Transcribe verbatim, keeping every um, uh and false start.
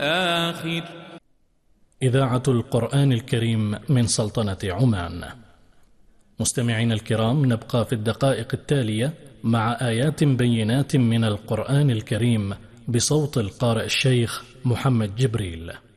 آخر. إذاعة القرآن الكريم من سلطنة عمان. مستمعين الكرام، نبقى في الدقائق التالية مع آيات بينات من القرآن الكريم بصوت القارئ الشيخ محمد جبريل.